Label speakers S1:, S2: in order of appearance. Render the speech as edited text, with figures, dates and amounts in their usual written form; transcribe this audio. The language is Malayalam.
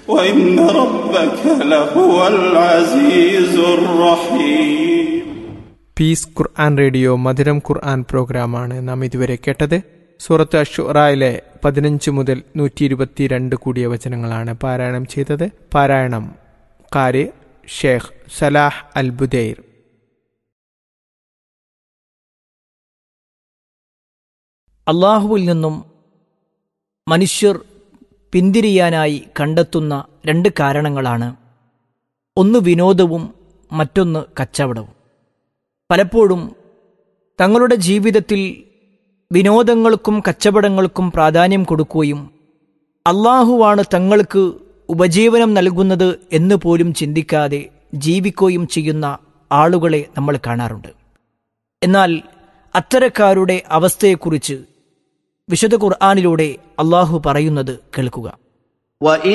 S1: وإن ربك لهو العزيز الرحيم.
S2: പീസ് ഖുർആൻ റേഡിയോ മധുരം ഖുർആൻ പ്രോഗ്രാമാണ് നാം ഇതുവരെ കേട്ടത്. സൂറത്ത് അശ്ശുറായിലെ 15 മുതൽ 122 കൂടിയ വചനങ്ങളാണ് പാരായണം ചെയ്തത്. പാരായണം ഖാരി ഷേഖ് സലാഹ് അൽ ബുദൈർ.
S3: അള്ളാഹുവിൽ നിന്നും മനുഷ്യർ പിന്തിരിയാനായി കണ്ടെത്തുന്ന 2 കാരണങ്ങളാണ്. ഒന്ന് വിനോദവും മറ്റൊന്ന് കച്ചവടവും. പലപ്പോഴും തങ്ങളുടെ ജീവിതത്തിൽ വിനോദങ്ങൾക്കും കച്ചവടങ്ങൾക്കും പ്രാധാന്യം കൊടുക്കുകയും അള്ളാഹുവാണ് തങ്ങൾക്ക് ഉപജീവനം നൽകുന്നത് എന്ന് പോലും ചിന്തിക്കാതെ ജീവിക്കുകയും ചെയ്യുന്ന ആളുകളെ നമ്മൾ കാണാറുണ്ട്. എന്നാൽ അത്തരക്കാരുടെ അവസ്ഥയെക്കുറിച്ച് വിശുദ്ധ ഖുർആനിലൂടെ അള്ളാഹു പറയുന്നത് കേൾക്കുക.